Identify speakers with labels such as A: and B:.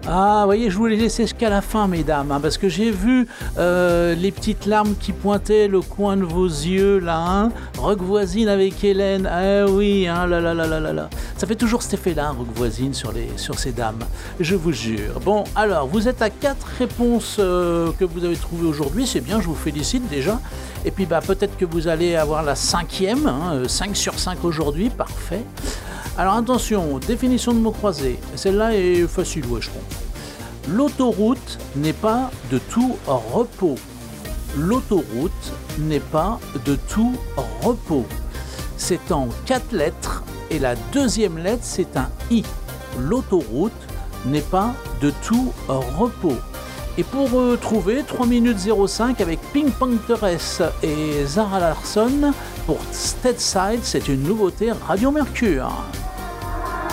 A: Ah, vous voyez, je vous l'ai laissé jusqu'à la fin, mesdames, hein, parce que j'ai vu les petites larmes qui pointaient le coin de vos yeux, là, hein. Rock voisine avec Hélène, ah oui, hein, là, là, là, là, là, là. Ça fait toujours cet effet-là, Rock voisine, sur ces dames, je vous jure. Bon, alors, vous êtes à 4 réponses que vous avez trouvées aujourd'hui, c'est bien, je vous félicite déjà. Et puis, bah, peut-être que vous allez avoir la 5e, hein, 5 sur 5 aujourd'hui, parfait. Alors attention, définition de mots croisés. Celle-là est facile, ouais, je pense. L'autoroute n'est pas de tout repos. L'autoroute n'est pas de tout repos. C'est en 4 lettres et la deuxième lettre, c'est un I. L'autoroute n'est pas de tout repos. Et pour trouver 3 minutes 05 avec Pink Panthers et Zara Larsson pour Stateside, c'est une nouveauté Radio Mercure.